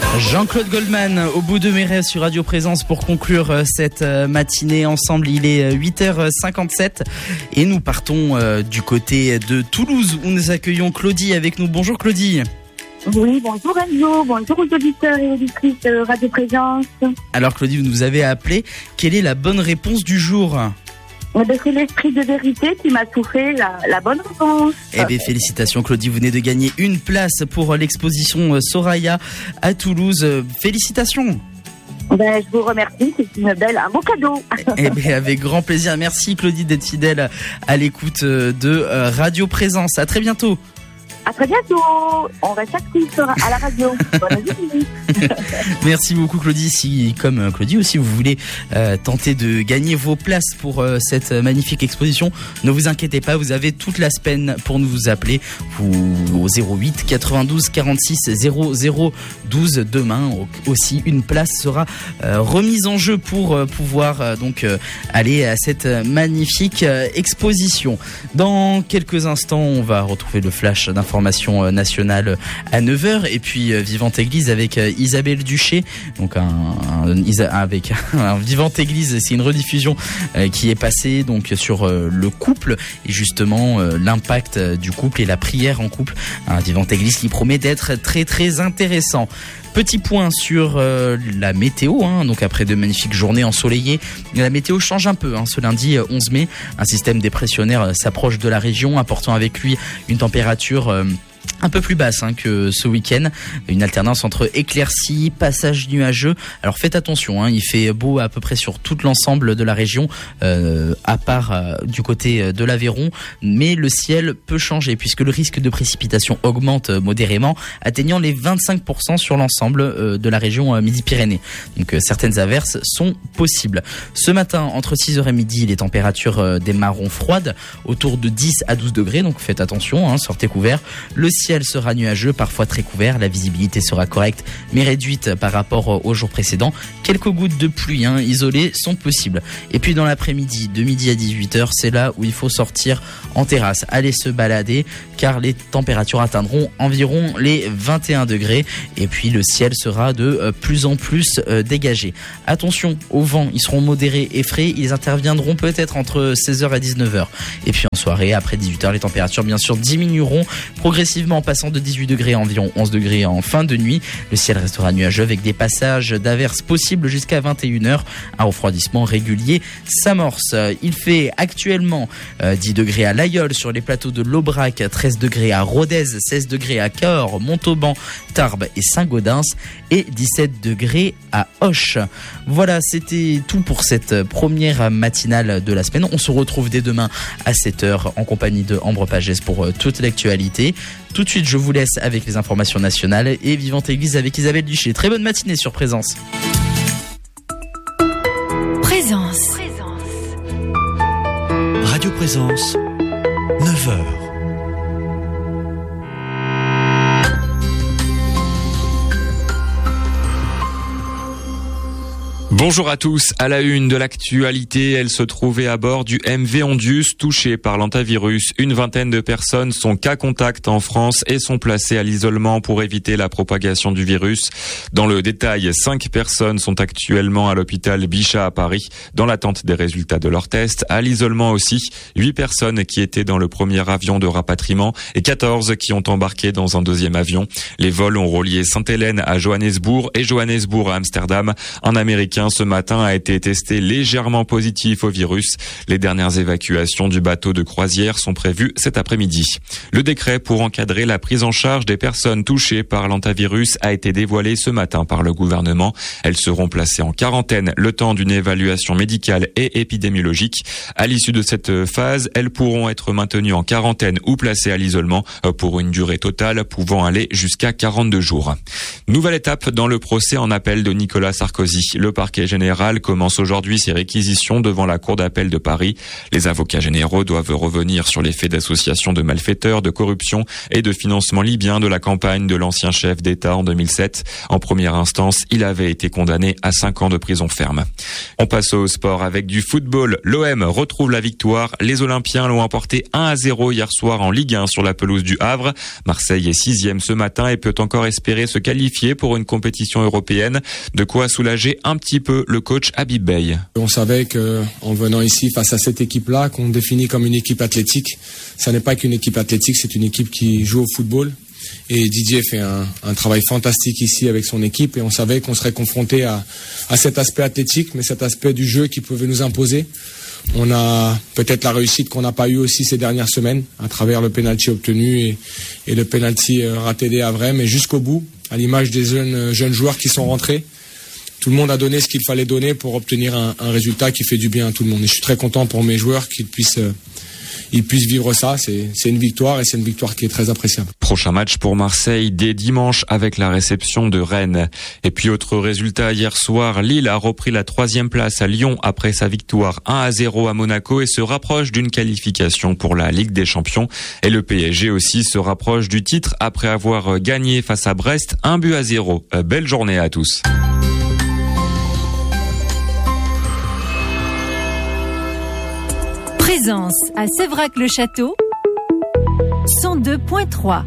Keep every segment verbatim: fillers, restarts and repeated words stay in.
Jean-Claude Goldman, au bout de mes rêves sur Radio Présence pour conclure cette matinée ensemble. Il est huit heures cinquante-sept et nous partons du côté de Toulouse où nous accueillons Claudie avec nous. Bonjour Claudie. Oui, bonjour Enzo, bonjour aux auditeurs et auditrices de Radio Présence. Alors Claudie, vous nous avez appelé. Quelle est la bonne réponse du jour ? C'est l'esprit de vérité qui m'a soufflé la, la bonne réponse. Eh bien, félicitations Claudie, vous venez de gagner une place pour l'exposition Soraya à Toulouse. Félicitations. Ben, je vous remercie, c'est une belle, un beau cadeau. Eh bien, avec grand plaisir. Merci Claudie d'être fidèle à l'écoute de Radio Présence. À très bientôt. À très bientôt. On reste actifs à la radio. Bonne journée. Merci beaucoup Claudie. Si, comme Claudie aussi, vous voulez euh, tenter de gagner vos places pour euh, cette magnifique exposition, ne vous inquiétez pas, vous avez toute la semaine pour nous appeler vous, au zéro huit quatre-vingt-douze quarante-six zéro zéro douze. Demain aussi, une place sera euh, remise en jeu pour euh, pouvoir euh, donc euh, aller à cette magnifique euh, exposition. Dans quelques instants, on va retrouver le flash d'information nationale à neuf heures et puis euh, Vivante Église avec euh, Isabelle Duché, donc un, un, avec un Vivante Église, c'est une rediffusion euh, qui est passée donc sur euh, le couple et justement euh, l'impact euh, du couple et la prière en couple. Un Vivante Église qui promet d'être très très intéressant. Petit point sur euh, la météo, hein. Donc après de magnifiques journées ensoleillées, la météo change un peu, hein. Ce lundi onze mai, un système dépressionnaire euh, s'approche de la région, apportant avec lui une température euh, un peu plus basse hein, que ce week-end. Une alternance entre éclaircies, passages nuageux. Alors faites attention, hein, il fait beau à peu près sur tout l'ensemble de la région, euh, à part euh, du côté de l'Aveyron. Mais le ciel peut changer puisque le risque de précipitation augmente modérément, atteignant les vingt-cinq pour cent sur l'ensemble euh, de la région euh, Midi-Pyrénées. Donc euh, certaines averses sont possibles. Ce matin, entre six heures et midi, les températures euh, démarreront froides, autour de dix à douze degrés. Donc faites attention, hein, sortez couverts. Le ciel sera nuageux, parfois très couvert. La visibilité sera correcte, mais réduite par rapport aux jours précédents. Quelques gouttes de pluie hein, isolées sont possibles. Et puis dans l'après-midi, de midi à dix-huit heures, c'est là où il faut sortir en terrasse. Allez se balader, car les températures atteindront environ les vingt et un degrés. Et puis le ciel sera de plus en plus dégagé. Attention aux vents, ils seront modérés et frais. Ils interviendront peut-être entre seize heures et dix-neuf heures. Et puis en soirée, après dix-huit heures, les températures bien sûr diminueront progressivement, en passant de dix-huit degrés à environ onze degrés en fin de nuit. Le ciel restera nuageux avec des passages d'averses possibles jusqu'à vingt et une heures. Un refroidissement régulier s'amorce. Il fait actuellement euh, dix degrés à l'Aïeul sur les plateaux de l'Aubrac, treize degrés à Rodez, seize degrés à Cahors, Montauban, Tarbes et Saint-Gaudens et dix-sept degrés à Auch. Voilà, c'était tout pour cette première matinale de la semaine. On se retrouve dès demain à sept heures en compagnie de Ambre Pagès pour euh, toute l'actualité. Tout de suite, je vous laisse avec les informations nationales et Vivante Église avec Isabelle Duché. Très bonne matinée sur Présence. Présence. Radio Présence, neuf heures. Bonjour à tous. À la une de l'actualité, elle se trouvait à bord du M V Ondius touché par l'hantavirus. Une vingtaine de personnes sont cas contact en France et sont placées à l'isolement pour éviter la propagation du virus. Dans le détail, cinq personnes sont actuellement à l'hôpital Bichat à Paris dans l'attente des résultats de leurs tests. À l'isolement aussi, huit personnes qui étaient dans le premier avion de rapatriement et quatorze qui ont embarqué dans un deuxième avion. Les vols ont relié Sainte-Hélène à Johannesburg et Johannesburg à Amsterdam. Un Américain ce matin a été testé légèrement positif au virus. Les dernières évacuations du bateau de croisière sont prévues cet après-midi. Le décret pour encadrer la prise en charge des personnes touchées par l'hantavirus a été dévoilé ce matin par le gouvernement. Elles seront placées en quarantaine le temps d'une évaluation médicale et épidémiologique. À l'issue de cette phase, elles pourront être maintenues en quarantaine ou placées à l'isolement pour une durée totale pouvant aller jusqu'à quarante-deux jours. Nouvelle étape dans le procès en appel de Nicolas Sarkozy. Le parquet parquet général commence aujourd'hui ses réquisitions devant la cour d'appel de Paris. Les avocats généraux doivent revenir sur les faits d'association de malfaiteurs, de corruption et de financement libyen de la campagne de l'ancien chef d'État en deux mille sept. En première instance, il avait été condamné à cinq ans de prison ferme. On passe au sport avec du football. L'O M retrouve la victoire. Les Olympiens l'ont emporté un à zéro hier soir en Ligue un sur la pelouse du Havre. Marseille est sixième ce matin et peut encore espérer se qualifier pour une compétition européenne. De quoi soulager un petit peu le coach Habib Beye. On savait qu'en venant ici face à cette équipe-là, qu'on définit comme une équipe athlétique, ça n'est pas qu'une équipe athlétique, c'est une équipe qui joue au football. Et Didier fait un, un travail fantastique ici avec son équipe et on savait qu'on serait confronté à, à cet aspect athlétique, mais cet aspect du jeu qui pouvait nous imposer. On a peut-être la réussite qu'on n'a pas eue aussi ces dernières semaines à travers le penalty obtenu et, et le penalty raté des Havrais, mais jusqu'au bout, à l'image des jeunes, jeunes joueurs qui sont rentrés. Tout le monde a donné ce qu'il fallait donner pour obtenir un, un résultat qui fait du bien à tout le monde. Et je suis très content pour mes joueurs qu'ils puissent... Euh, ils puissent vivre ça, c'est, c'est une victoire et c'est une victoire qui est très appréciable. Prochain match pour Marseille dès dimanche avec la réception de Rennes. Et puis autre résultat hier soir, Lille a repris la troisième place à Lyon après sa victoire un à zéro à Monaco et se rapproche d'une qualification pour la Ligue des Champions. Et le P S G aussi se rapproche du titre après avoir gagné face à Brest un but à zéro. Belle journée à tous. Présence à Sévrac-le-Château, cent deux point trois.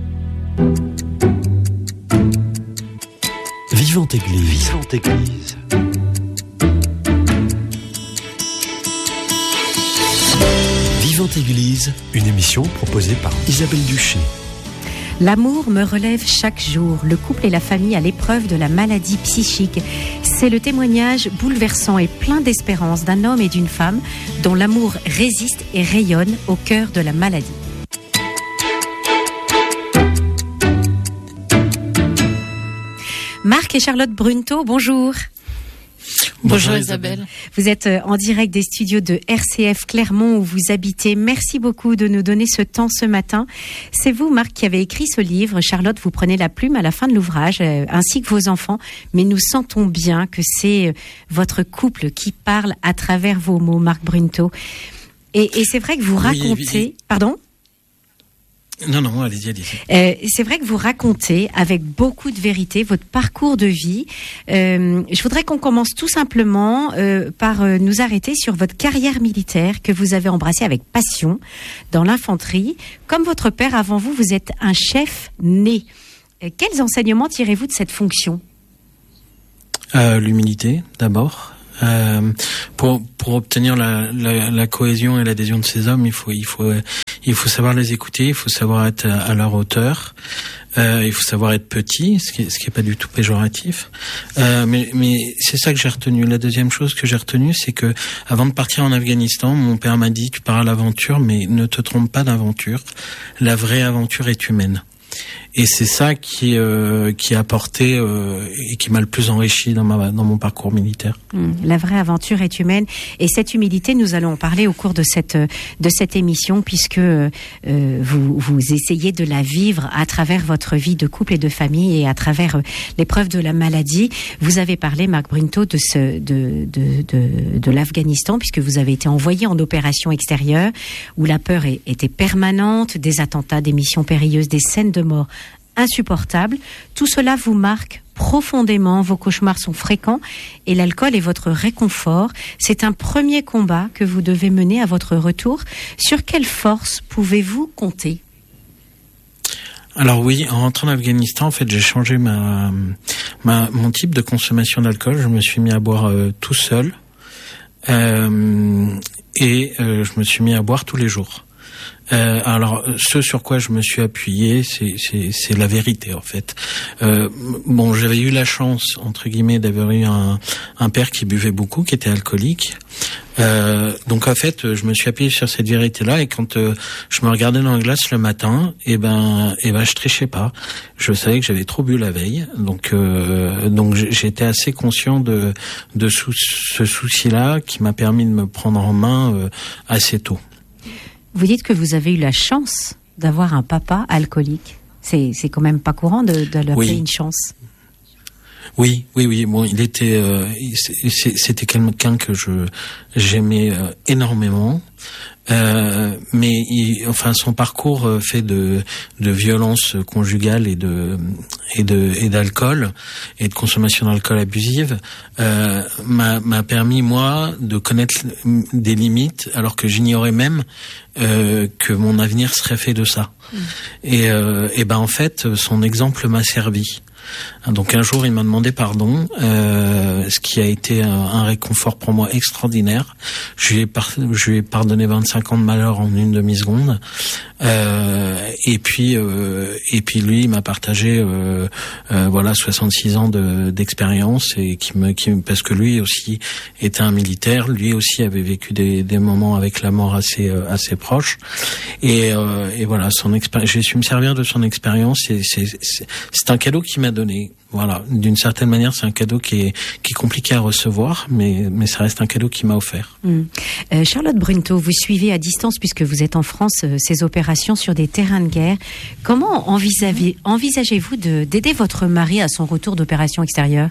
Vivante Église. Vivante Église. Vivante Église, une émission proposée par Isabelle Duché. L'amour me relève chaque jour. Le couple et la famille à l'épreuve de la maladie psychique. C'est le témoignage bouleversant et plein d'espérance d'un homme et d'une femme dont l'amour résiste et rayonne au cœur de la maladie. Marc et Charlotte Brunto, bonjour. Bonjour Isabelle. Vous êtes en direct des studios de R C F Clermont où vous habitez. Merci beaucoup de nous donner ce temps ce matin. C'est vous, Marc, qui avez écrit ce livre. Charlotte, vous prenez la plume à la fin de l'ouvrage, euh, ainsi que vos enfants. Mais nous sentons bien que c'est euh, votre couple qui parle à travers vos mots, Marc Brunto. Et, et c'est vrai que vous racontez... Oui, oui, oui. Pardon ? Non, non, allez-y, allez-y. Euh, c'est vrai que vous racontez avec beaucoup de vérité votre parcours de vie. Euh, je voudrais qu'on commence tout simplement euh, par euh, nous arrêter sur votre carrière militaire que vous avez embrassée avec passion dans l'infanterie. Comme votre père avant vous, vous êtes un chef né. Euh, quels enseignements tirez-vous de cette fonction ? euh, L'humilité, d'abord. Euh, pour pour obtenir la, la, la cohésion et l'adhésion de ces hommes, il faut il faut il faut savoir les écouter, il faut savoir être à leur hauteur, euh, il faut savoir être petit, ce qui est, ce qui est pas du tout péjoratif. Euh, mais mais c'est ça que j'ai retenu. La deuxième chose que j'ai retenue, c'est que avant de partir en Afghanistan, mon père m'a dit: tu pars à l'aventure, mais ne te trompe pas d'aventure. La vraie aventure est humaine. Et c'est ça qui euh, qui a apporté euh, et qui m'a le plus enrichi dans ma dans mon parcours militaire. Mmh, la vraie aventure est humaine et cette humilité, nous allons en parler au cours de cette de cette émission puisque euh, vous vous essayez de la vivre à travers votre vie de couple et de famille et à travers euh, l'épreuve de la maladie. Vous avez parlé, Marc Brunto, de ce de de de, de l'Afghanistan puisque vous avez été envoyé en opération extérieure où la peur est, était permanente, des attentats, des missions périlleuses, des scènes de mort insupportable. Tout cela vous marque profondément, vos cauchemars sont fréquents et l'alcool est votre réconfort. C'est un premier combat que vous devez mener à votre retour. Sur quelle force pouvez-vous compter ? Alors oui, en rentrant en Afghanistan, en fait, j'ai changé ma, ma mon type de consommation d'alcool. Je me suis mis à boire euh, tout seul euh, et euh, je me suis mis à boire tous les jours. Euh, alors, ce sur quoi je me suis appuyé, c'est, c'est, c'est la vérité en fait. Euh, bon, j'avais eu la chance entre guillemets d'avoir eu un, un père qui buvait beaucoup, qui était alcoolique. Euh, donc en fait, je me suis appuyé sur cette vérité-là et quand euh, je me regardais dans la glace le matin, et ben, et ben, je trichais pas. Je savais que j'avais trop bu la veille, donc euh, donc j'étais assez conscient de de sou- ce souci-là qui m'a permis de me prendre en main euh, assez tôt. Vous dites que vous avez eu la chance d'avoir un papa alcoolique. C'est, c'est quand même pas courant de, de l'appeler oui. une chance. Oui, oui, oui. Bon, il était, euh, c'était quelqu'un que je j'aimais euh, énormément. Euh, mais il, enfin son parcours fait de de violence conjugale et de et de et d'alcool et de consommation d'alcool abusive euh, m'a m'a permis moi de connaître des limites alors que j'ignorais même euh, que mon avenir serait fait de ça. Mmh. Et euh, et ben en fait son exemple m'a servi. Donc un jour, il m'a demandé pardon, euh, ce qui a été un, un réconfort pour moi extraordinaire. Je lui ai, par, je lui ai pardonné vingt-cinq ans de malheur en une demi-seconde. Euh, et puis, euh, et puis lui, il m'a partagé, euh, euh, voilà, soixante-six ans de, d'expérience et qui me, qui, parce que lui aussi était un militaire, lui aussi avait vécu des, des moments avec la mort assez, euh, assez proches. Et, euh, et voilà, son expérience. J'ai su me servir de son expérience. Et c'est, c'est, c'est un cadeau qu'il m'a donné. Voilà, d'une certaine manière, c'est un cadeau qui est qui est compliqué à recevoir, mais mais ça reste un cadeau qu'il m'a offert. Mmh. Euh, Charlotte Brunto, vous suivez à distance puisque vous êtes en France euh, ces opérations sur des terrains de guerre. Comment envisagez envisagez-vous de d'aider votre mari à son retour d'opération extérieure?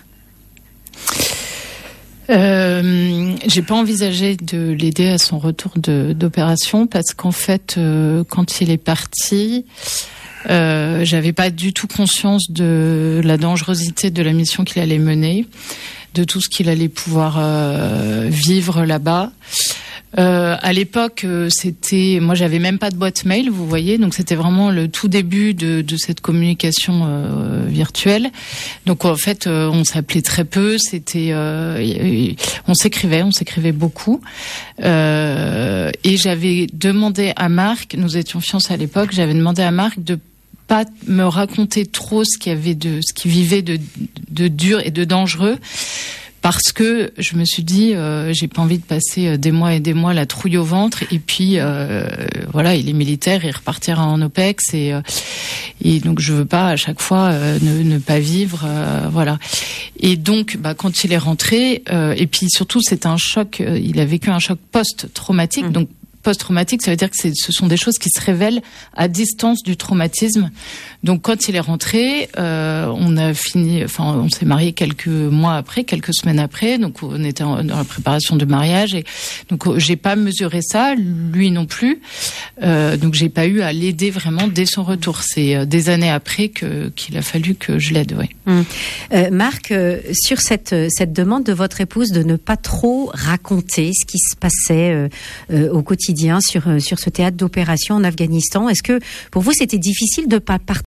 Euh, j'ai pas envisagé de l'aider à son retour de, d'opération parce qu'en fait, euh, quand il est parti. Euh, j'avais pas du tout conscience de la dangerosité de la mission qu'il allait mener, de tout ce qu'il allait pouvoir euh, vivre là-bas. Euh, à l'époque, c'était, moi, j'avais même pas de boîte mail, vous voyez, donc c'était vraiment le tout début de, de cette communication euh, virtuelle. Donc en fait, euh, on s'appelait très peu, c'était, euh, on s'écrivait, on s'écrivait beaucoup. Euh, et j'avais demandé à Marc, nous étions fiancés à l'époque, j'avais demandé à Marc de pas me raconter trop ce qu'il y avait de, ce qu'il vivait de, de dur et de dangereux. Parce que je me suis dit, euh, j'ai pas envie de passer des mois et des mois la trouille au ventre. Et puis, euh, voilà, il est militaire, il repartira en OPEX. Et, euh, et donc, je veux pas à chaque fois euh, ne, ne pas vivre. Euh, voilà. Et donc, bah, quand il est rentré, euh, et puis surtout, c'est un choc, euh, il a vécu un choc post-traumatique. Mmh. Donc, post-traumatique, ça veut dire que c'est, ce sont des choses qui se révèlent à distance du traumatisme. Donc, quand il est rentré, euh, on a fini, enfin, on s'est marié quelques mois après, quelques semaines après. Donc, on était en, dans la préparation de mariage et donc j'ai pas mesuré ça, lui non plus. Euh, donc, j'ai pas eu à l'aider vraiment dès son retour. C'est des années après que qu'il a fallu que je l'aide. Oui. Hum. Euh, Marc, euh, sur cette cette demande de votre épouse de ne pas trop raconter ce qui se passait euh, euh, au quotidien sur sur ce théâtre d'opération en Afghanistan, est-ce que pour vous c'était difficile de pas partager